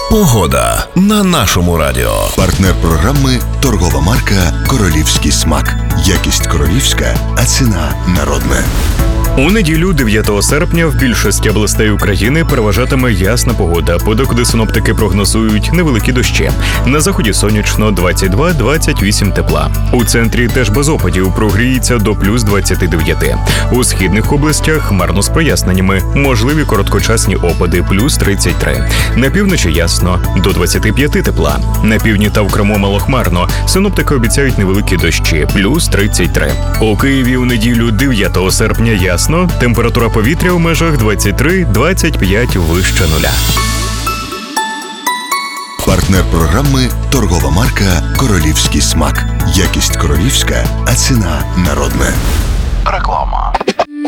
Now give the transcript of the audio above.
Погода на нашому радіо. Партнер програми – торгова марка «Королівський смак». Якість королівська, а ціна народна. У неділю, 9 серпня, в більшості областей України переважатиме ясна погода, подекуди синоптики прогнозують невеликі дощі. На заході сонячно 22-28 тепла. У центрі теж без опадів, прогріється до плюс 29. У східних областях хмарно з проясненнями, можливі короткочасні опади плюс 33. На півночі ясно, до 25 тепла. На півдні та в Криму малохмарно, синоптики обіцяють невеликі дощі плюс 33. У Києві у неділю, 9 серпня ясно, температура повітря у межах 23-25 вище нуля. Партнер програми – торгова марка «Королівський смак». Якість королівська, а ціна народна. Реклама.